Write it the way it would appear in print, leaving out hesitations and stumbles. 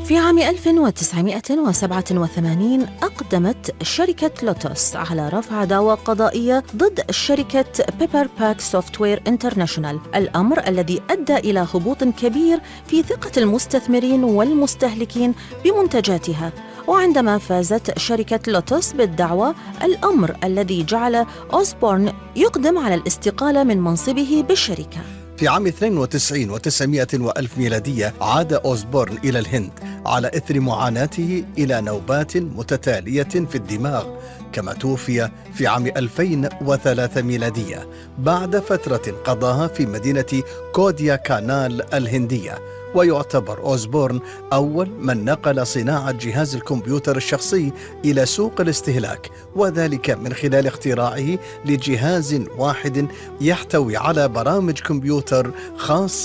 في عام 1987 أقدمت شركة لوتوس على رفع دعوى قضائية ضد شركة بيبر باك سوفتوير انترناشونال، الأمر الذي أدى إلى هبوط كبير في ثقة المستثمرين والمستهلكين بمنتجاتها. وعندما فازت شركة لوتوس بالدعوى، الأمر الذي جعل أوزبورن يقدم على الاستقالة من منصبه بالشركة. في عام 92 و900 وألف ميلادية عاد أوزبورن إلى الهند على إثر معاناته إلى نوبات متتالية في الدماغ، كما توفي في عام 2003 ميلادية بعد فترة قضاها في مدينة كوديا كانال الهندية. ويعتبر أوزبورن أول من نقل صناعة جهاز الكمبيوتر الشخصي إلى سوق الاستهلاك، وذلك من خلال اختراعه لجهاز واحد يحتوي على برامج كمبيوتر خاصة